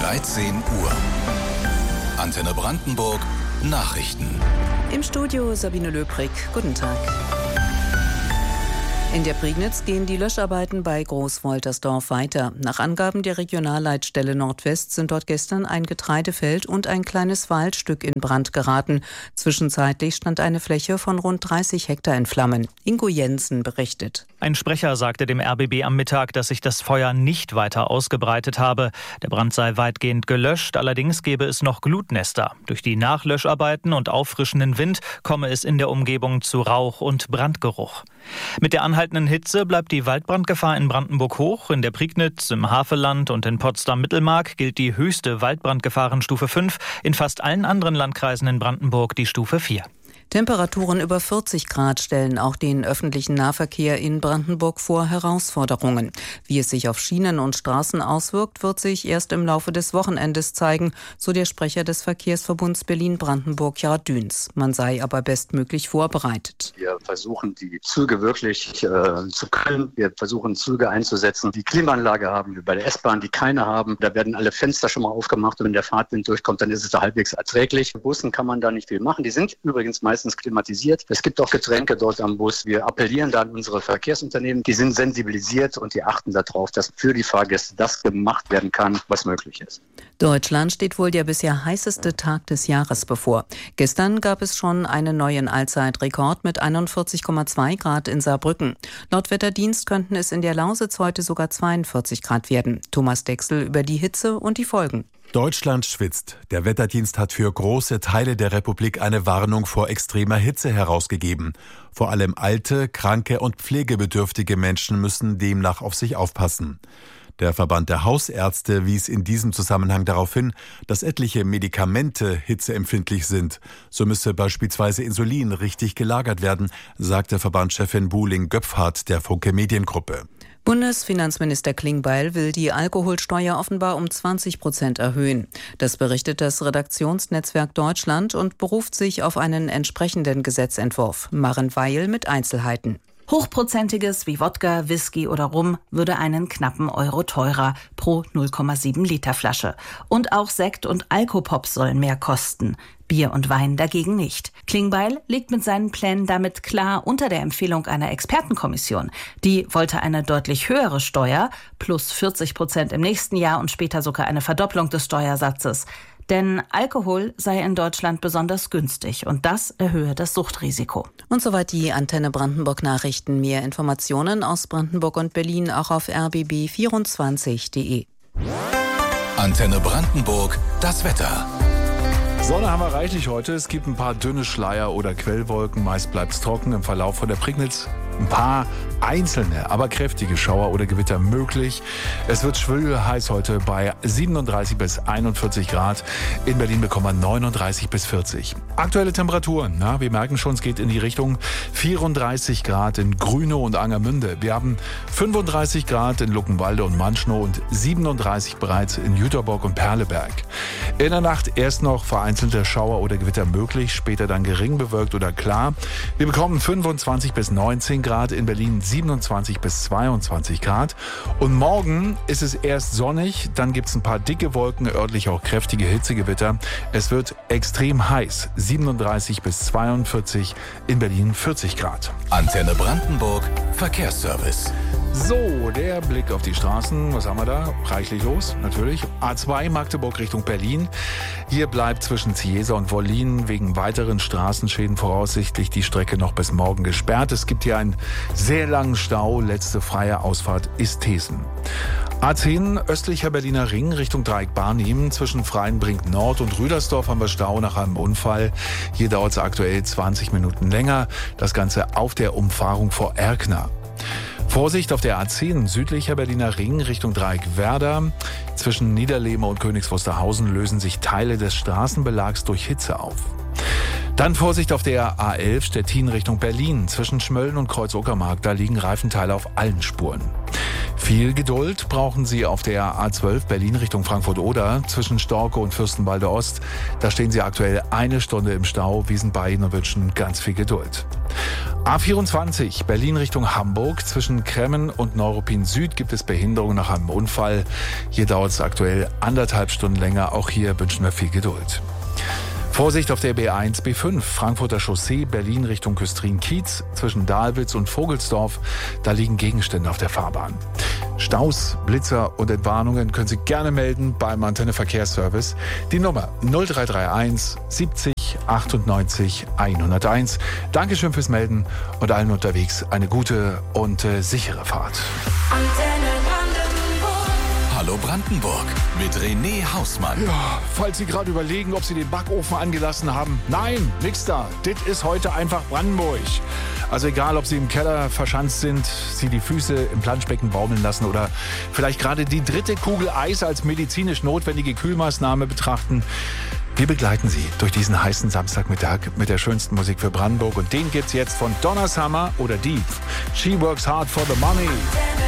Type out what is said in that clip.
13 Uhr. Antenne Brandenburg Nachrichten. Im Studio Sabine Löbrig. Guten Tag. In der Prignitz gehen die Löscharbeiten bei Großwoltersdorf weiter. Nach Angaben der Regionalleitstelle Nordwest sind dort gestern ein Getreidefeld und ein kleines Waldstück in Brand geraten. Zwischenzeitlich stand eine Fläche von rund 30 Hektar in Flammen. Ingo Jensen berichtet. Ein Sprecher sagte dem RBB am Mittag, dass sich das Feuer nicht weiter ausgebreitet habe. Der Brand sei weitgehend gelöscht, allerdings gäbe es noch Glutnester. Durch die Nachlöscharbeiten und auffrischenden Wind komme es in der Umgebung zu Rauch und Brandgeruch. Mit der anhaltenden Hitze bleibt die Waldbrandgefahr in Brandenburg hoch. In der Prignitz, im Havelland und in Potsdam-Mittelmark gilt die höchste Waldbrandgefahrenstufe 5. In fast allen anderen Landkreisen in Brandenburg die Stufe 4. Temperaturen über 40 Grad stellen auch den öffentlichen Nahverkehr in Brandenburg vor Herausforderungen. Wie es sich auf Schienen und Straßen auswirkt, wird sich erst im Laufe des Wochenendes zeigen, so der Sprecher des Verkehrsverbunds Berlin-Brandenburg, Gerhard Düns. Man sei aber bestmöglich vorbereitet. Wir versuchen, die Züge wirklich zu kühlen. Wir versuchen, Züge einzusetzen, die Klimaanlage haben, wie bei der S-Bahn, die keine haben. Da werden alle Fenster schon mal aufgemacht und wenn der Fahrtwind durchkommt, dann ist es da halbwegs erträglich. Bei Bussen kann man da nicht viel machen. Die sind übrigens meistens klimatisiert. Es gibt auch Getränke dort am Bus. Wir appellieren da an unsere Verkehrsunternehmen. Die sind sensibilisiert und die achten darauf, dass für die Fahrgäste das gemacht werden kann, was möglich ist. Deutschland steht wohl der bisher heißeste Tag des Jahres bevor. Gestern gab es schon einen neuen Allzeitrekord mit 41,2 Grad in Saarbrücken. Laut Wetterdienst könnten es in der Lausitz heute sogar 42 Grad werden. Thomas Dexel über die Hitze und die Folgen. Deutschland schwitzt. Der Wetterdienst hat für große Teile der Republik eine Warnung vor extremer Hitze herausgegeben. Vor allem alte, kranke und pflegebedürftige Menschen müssen demnach auf sich aufpassen. Der Verband der Hausärzte wies in diesem Zusammenhang darauf hin, dass etliche Medikamente hitzeempfindlich sind. So müsse beispielsweise Insulin richtig gelagert werden, sagte Verbandschefin Buhling-Göpfhardt der Funke Mediengruppe. Bundesfinanzminister Klingbeil will die Alkoholsteuer offenbar um 20% erhöhen. Das berichtet das Redaktionsnetzwerk Deutschland und beruft sich auf einen entsprechenden Gesetzentwurf. Maren Weil mit Einzelheiten. Hochprozentiges wie Wodka, Whisky oder Rum würde einen knappen Euro teurer pro 0,7 Liter Flasche. Und auch Sekt und Alkopop sollen mehr kosten. Bier und Wein dagegen nicht. Klingbeil liegt mit seinen Plänen damit klar unter der Empfehlung einer Expertenkommission. Die wollte eine deutlich höhere Steuer, plus 40% im nächsten Jahr und später sogar eine Verdopplung des Steuersatzes. Denn Alkohol sei in Deutschland besonders günstig und das erhöhe das Suchtrisiko. Und soweit die Antenne Brandenburg Nachrichten. Mehr Informationen aus Brandenburg und Berlin auch auf rbb24.de. Antenne Brandenburg, das Wetter. Sonne haben wir reichlich heute. Es gibt ein paar dünne Schleier oder Quellwolken. Meist bleibt es trocken im Verlauf von der Prignitz. Ein paar einzelne, aber kräftige Schauer oder Gewitter möglich. Es wird schwül heiß heute bei 37 bis 41 Grad. In Berlin bekommen wir 39 bis 40. Aktuelle Temperaturen, wir merken schon, es geht in die Richtung 34 Grad in Grünow und Angermünde. Wir haben 35 Grad in Luckenwalde und Manschnow und 37 bereits in Jüterbock und Perleberg. In der Nacht erst noch vereinzelte Schauer oder Gewitter möglich, später dann gering bewölkt oder klar. Wir bekommen 25 bis 19 Grad, in Berlin 27 bis 22 Grad. Und morgen ist es erst sonnig, dann gibt es ein paar dicke Wolken, örtlich auch kräftige Hitzegewitter. Es wird extrem heiß, 37 bis 42, in Berlin 40 Grad. Antenne Brandenburg, Verkehrsservice. So, der Blick auf die Straßen. Was haben wir da? Reichlich los, natürlich. A2 Magdeburg Richtung Berlin. Hier bleibt zwischen Ziesa und Wollin wegen weiteren Straßenschäden voraussichtlich die Strecke noch bis morgen gesperrt. Es gibt hier einen sehr langen Stau. Letzte freie Ausfahrt ist Thesen. A10 östlicher Berliner Ring Richtung Dreieck Barnim. Zwischen Freienbrink Nord und Rüdersdorf haben wir Stau nach einem Unfall. Hier dauert es aktuell 20 Minuten länger. Das Ganze auf der Umfahrung vor Erkner. Vorsicht auf der A10 südlicher Berliner Ring Richtung Dreieck Werder. Zwischen Niederlehme und Königs Wusterhausen lösen sich Teile des Straßenbelags durch Hitze auf. Dann Vorsicht auf der A11 Stettin Richtung Berlin. Zwischen Schmölln und Kreuz-Uckermark, da liegen Reifenteile auf allen Spuren. Viel Geduld brauchen Sie auf der A12 Berlin Richtung Frankfurt-Oder zwischen Storkow und Fürstenwalde Ost. Da stehen Sie aktuell 1 Stunde im Stau. Wir sind bei Ihnen und wünschen ganz viel Geduld. A24 Berlin Richtung Hamburg. Zwischen Kremmen und Neuruppin Süd gibt es Behinderungen nach einem Unfall. Hier dauert es aktuell 1,5 Stunden länger. Auch hier wünschen wir viel Geduld. Vorsicht auf der B1, B5, Frankfurter Chaussee, Berlin Richtung Küstrin-Kiez, zwischen Dahlwitz und Vogelsdorf. Da liegen Gegenstände auf der Fahrbahn. Staus, Blitzer und Entwarnungen können Sie gerne melden beim Antenne Verkehrsservice. Die Nummer 0331 70 98 101. Dankeschön fürs Melden und allen unterwegs eine gute und sichere Fahrt. Hallo Brandenburg mit René Hausmann. Ja, falls Sie gerade überlegen, ob Sie den Backofen angelassen haben. Nein, nix da. Das ist heute einfach Brandenburg. Also egal, ob Sie im Keller verschanzt sind, Sie die Füße im Planschbecken baumeln lassen oder vielleicht gerade die 3. Kugel Eis als medizinisch notwendige Kühlmaßnahme betrachten. Wir begleiten Sie durch diesen heißen Samstagmittag mit der schönsten Musik für Brandenburg. Und den gibt's jetzt von Donna Summer oder Deep. She works hard for the money.